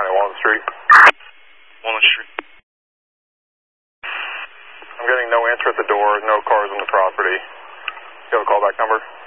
Walnut Street. Walnut Street. I'm getting no answer at the door, no cars on the property. You have a callback number?